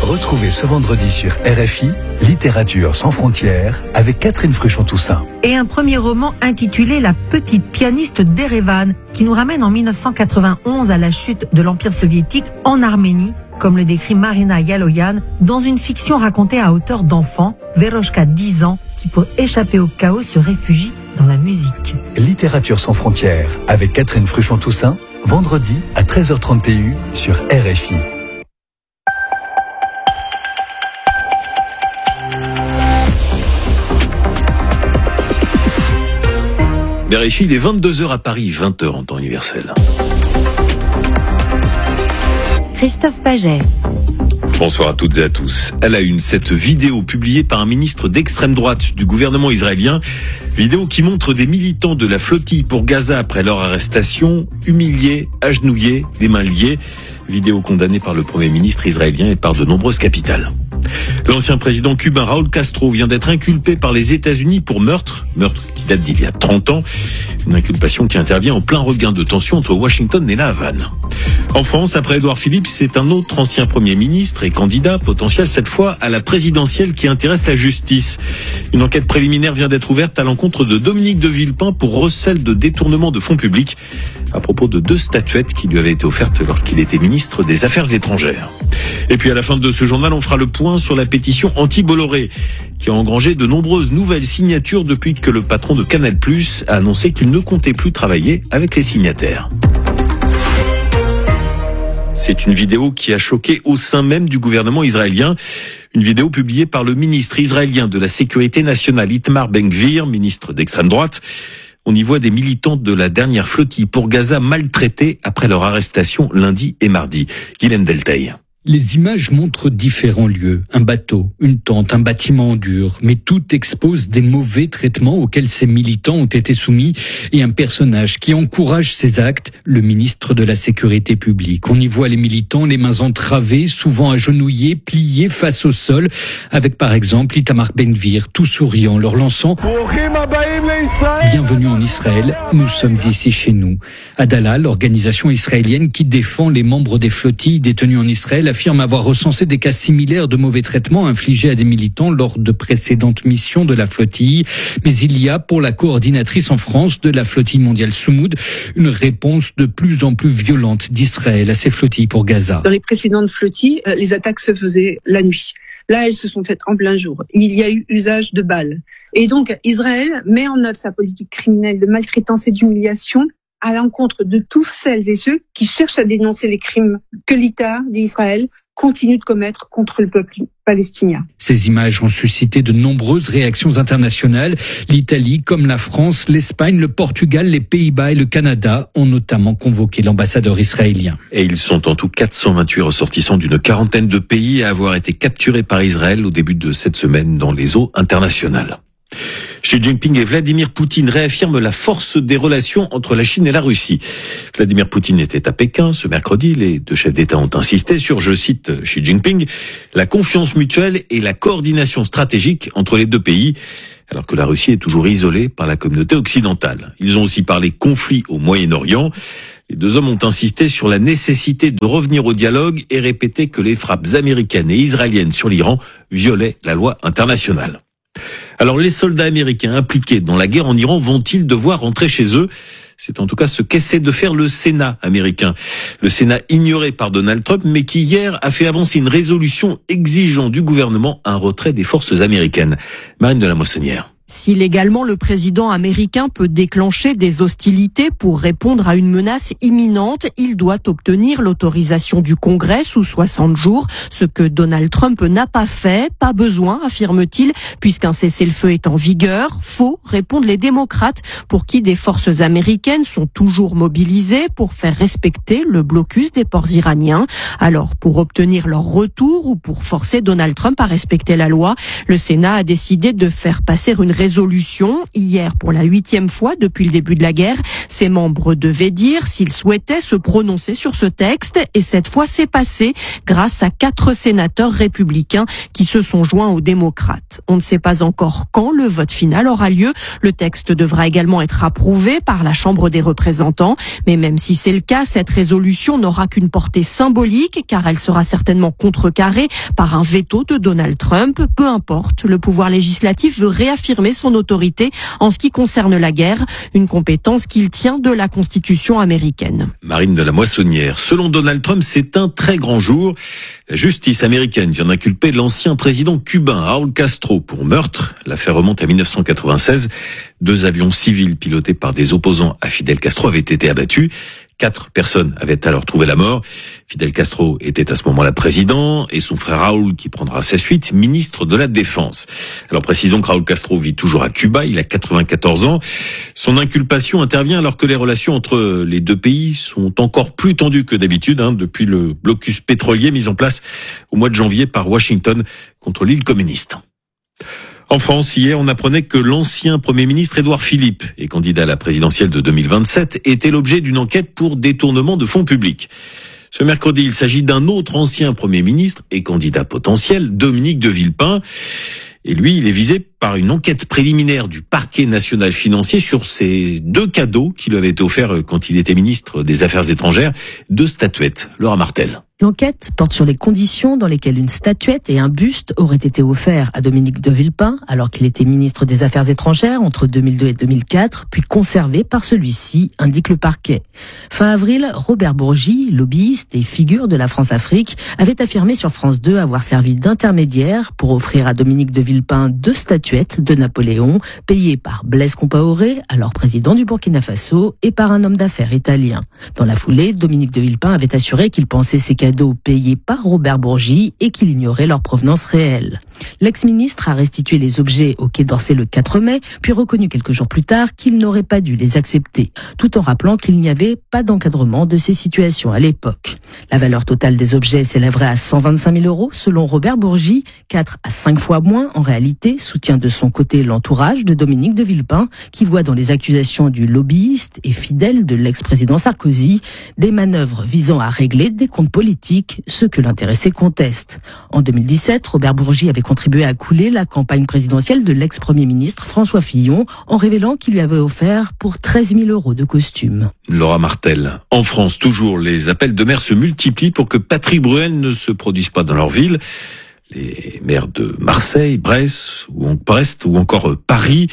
Retrouvez ce vendredi sur RFI, Littérature sans frontières, avec Catherine Fruchon-Toussaint. Et un premier roman intitulé La petite pianiste d'Erevan, qui nous ramène en 1991 à la chute de l'Empire soviétique en Arménie, comme le décrit Marina Yaloyan, dans une fiction racontée à hauteur d'enfant, Veroshka, 10 ans, qui pour échapper au chaos se réfugie dans la musique. Littérature sans frontières, avec Catherine Fruchon-Toussaint, vendredi à 13h30 TU sur RFI. RFI, il est 22h à Paris, 20h en temps universel. Christophe Paget. Bonsoir à toutes et à tous. À la une, cette vidéo publiée par un ministre d'extrême droite du gouvernement israélien, vidéo qui montre des militants de la flottille pour Gaza après leur arrestation, humiliés, agenouillés, les mains liées. Vidéo condamnée par le Premier ministre israélien et par de nombreuses capitales. L'ancien président cubain Raúl Castro vient d'être inculpé par les États-Unis pour meurtre qui date d'il y a 30 ans. Une inculpation qui intervient en plein regain de tension entre Washington et la Havane. En France, après Édouard Philippe, c'est un autre ancien Premier ministre et candidat potentiel cette fois à la présidentielle qui intéresse la justice. Une enquête préliminaire vient d'être ouverte à l'encontre de Dominique de Villepin pour recel de détournement de fonds publics à propos de 2 statuettes qui lui avaient été offertes lorsqu'il était ministre des Affaires étrangères. Et puis à la fin de ce journal, on fera le point sur la pétition anti-Bolloré qui a engrangé de nombreuses nouvelles signatures depuis que le patron de Canal+ a annoncé qu'il ne comptait plus travailler avec les signataires. C'est une vidéo qui a choqué au sein même du gouvernement israélien. Une vidéo publiée par le ministre israélien de la Sécurité nationale, Itamar Ben-Gvir, ministre d'extrême droite. On y voit des militants de la dernière flottille pour Gaza maltraités après leur arrestation lundi et mardi. Guylaine Delteil. Les images montrent différents lieux, un bateau, une tente, un bâtiment en dur, mais tout expose des mauvais traitements auxquels ces militants ont été soumis et un personnage qui encourage ces actes, le ministre de la Sécurité publique. On y voit les militants, les mains entravées, souvent agenouillés, pliés face au sol, avec par exemple Itamar Ben-Gvir, tout souriant, leur lançant « Bienvenue en Israël, nous sommes ici chez nous ». Adala, l'organisation israélienne qui défend les membres des flottilles détenues en Israël, affirme avoir recensé des cas similaires de mauvais traitements infligés à des militants lors de précédentes missions de la flottille. Mais il y a, pour la coordinatrice en France de la flottille mondiale Soumoud, une réponse de plus en plus violente d'Israël à ces flottilles pour Gaza. Dans les précédentes flottilles, les attaques se faisaient la nuit. Là, elles se sont faites en plein jour. Il y a eu usage de balles. Et donc, Israël met en œuvre sa politique criminelle de maltraitance et d'humiliation à l'encontre de tous celles et ceux qui cherchent à dénoncer les crimes que l'État d'Israël continue de commettre contre le peuple palestinien. Ces images ont suscité de nombreuses réactions internationales. L'Italie, comme la France, l'Espagne, le Portugal, les Pays-Bas et le Canada ont notamment convoqué l'ambassadeur israélien. Et ils sont en tout 428 ressortissants d'une quarantaine de pays à avoir été capturés par Israël au début de cette semaine dans les eaux internationales. Xi Jinping et Vladimir Poutine réaffirment la force des relations entre la Chine et la Russie. Vladimir Poutine était à Pékin ce mercredi. Les 2 chefs d'État ont insisté sur, je cite Xi Jinping, la confiance mutuelle et la coordination stratégique entre les 2 pays, alors que la Russie est toujours isolée par la communauté occidentale. Ils ont aussi parlé conflit au Moyen-Orient. Les 2 hommes ont insisté sur la nécessité de revenir au dialogue et répété que les frappes américaines et israéliennes sur l'Iran violaient la loi internationale. Alors les soldats américains impliqués dans la guerre en Iran vont-ils devoir rentrer chez eux ? C'est en tout cas ce qu'essaie de faire le Sénat américain. Le Sénat ignoré par Donald Trump, mais qui hier a fait avancer une résolution exigeant du gouvernement un retrait des forces américaines. Marine de la Moissonnière. Si légalement le président américain peut déclencher des hostilités pour répondre à une menace imminente, il doit obtenir l'autorisation du Congrès sous 60 jours, ce que Donald Trump n'a pas fait. Pas besoin, affirme-t-il, puisqu'un cessez-le-feu est en vigueur. Faux, répondent les démocrates, pour qui des forces américaines sont toujours mobilisées pour faire respecter le blocus des ports iraniens. Alors, pour obtenir leur retour ou pour forcer Donald Trump à respecter la loi, le Sénat a décidé de faire passer une résolution. Hier, pour la 8e fois depuis le début de la guerre, ses membres devaient dire s'ils souhaitaient se prononcer sur ce texte. Et cette fois, c'est passé grâce à 4 sénateurs républicains qui se sont joints aux démocrates. On ne sait pas encore quand le vote final aura lieu. Le texte devra également être approuvé par la Chambre des représentants. Mais même si c'est le cas, cette résolution n'aura qu'une portée symbolique car elle sera certainement contrecarrée par un veto de Donald Trump. Peu importe, le pouvoir législatif veut réaffirmer son autorité en ce qui concerne la guerre, une compétence qu'il tient de la Constitution américaine. Marine de la Moissonnière. Selon Donald Trump, c'est un très grand jour. La justice américaine vient d'inculper l'ancien président cubain Raúl Castro pour meurtre. L'affaire remonte à 1996. 2 avions civils pilotés par des opposants à Fidel Castro avaient été abattus. 4 personnes avaient alors trouvé la mort. Fidel Castro était à ce moment-là président et son frère Raúl, qui prendra sa suite, ministre de la Défense. Alors précisons que Raúl Castro vit toujours à Cuba, il a 94 ans. Son inculpation intervient alors que les relations entre les deux pays sont encore plus tendues que d'habitude, depuis le blocus pétrolier mis en place au mois de janvier par Washington contre l'île communiste. En France, hier, on apprenait que l'ancien Premier ministre Édouard Philippe, et candidat à la présidentielle de 2027, était l'objet d'une enquête pour détournement de fonds publics. Ce mercredi, il s'agit d'un autre ancien Premier ministre et candidat potentiel, Dominique de Villepin. Et lui, il est visé par une enquête préliminaire du parquet national financier sur ces 2 cadeaux qui lui avaient été offerts quand il était ministre des Affaires étrangères, 2 statuettes. Laura Martel. L'enquête porte sur les conditions dans lesquelles une statuette et un buste auraient été offerts à Dominique de Villepin alors qu'il était ministre des Affaires étrangères entre 2002 et 2004, puis conservés par celui-ci, indique le parquet. Fin avril, Robert Bourgi, lobbyiste et figure de la France-Afrique, avait affirmé sur France 2 avoir servi d'intermédiaire pour offrir à Dominique de Villepin 2 statuettes de Napoléon, payées par Blaise Compaoré, alors président du Burkina Faso, et par un homme d'affaires italien. Dans la foulée, Dominique de Villepin avait assuré qu'il pensait ces cadeaux payés par Robert Bourgi et qu'il ignorait leur provenance réelle. L'ex-ministre a restitué les objets au Quai d'Orsay le 4 mai, puis reconnu quelques jours plus tard qu'il n'aurait pas dû les accepter, tout en rappelant qu'il n'y avait pas d'encadrement de ces situations à l'époque. La valeur totale des objets s'élèverait à 125 000 € selon Robert Bourgi, 4 à 5 fois moins en réalité, soutient de son côté l'entourage de Dominique de Villepin, qui voit dans les accusations du lobbyiste et fidèle de l'ex-président Sarkozy des manœuvres visant à régler des comptes politiques, ce que l'intéressé conteste. En 2017, Robert Bourgi avait contribué à couler la campagne présidentielle de l'ex-premier ministre François Fillon en révélant qu'il lui avait offert pour 13 000 € de costume. Laura Martel. En France, toujours, les appels de maires se multiplient pour que Patrick Bruel ne se produise pas dans leur ville. Les maires de Marseille, Brest ou encore Paris.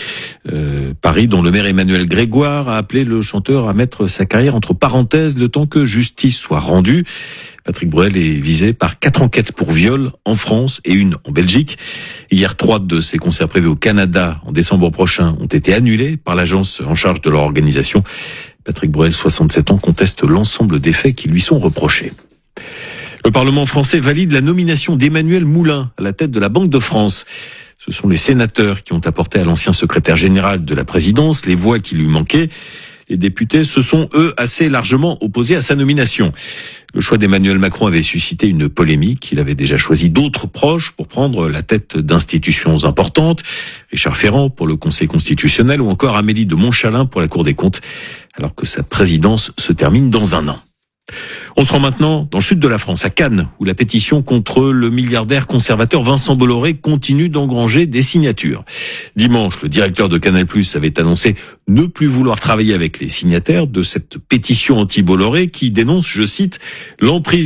Paris, dont le maire Emmanuel Grégoire a appelé le chanteur à mettre sa carrière entre parenthèses le temps que justice soit rendue. Patrick Bruel est visé par 4 enquêtes pour viol en France et une en Belgique. Hier, 3 de ses concerts prévus au Canada en décembre prochain ont été annulés par l'agence en charge de leur organisation. Patrick Bruel, 67 ans, conteste l'ensemble des faits qui lui sont reprochés. Le Parlement français valide la nomination d'Emmanuel Moulin à la tête de la Banque de France. Ce sont les sénateurs qui ont apporté à l'ancien secrétaire général de la présidence les voix qui lui manquaient. Les députés se sont, eux, assez largement opposés à sa nomination. Le choix d'Emmanuel Macron avait suscité une polémique. Il avait déjà choisi d'autres proches pour prendre la tête d'institutions importantes. Richard Ferrand pour le Conseil constitutionnel ou encore Amélie de Montchalin pour la Cour des comptes, alors que sa présidence se termine dans un an. On se rend maintenant dans le sud de la France, à Cannes, où la pétition contre le milliardaire conservateur Vincent Bolloré continue d'engranger des signatures. Dimanche, le directeur de Canal+ avait annoncé ne plus vouloir travailler avec les signataires de cette pétition anti-Bolloré qui dénonce, je cite, l'emprise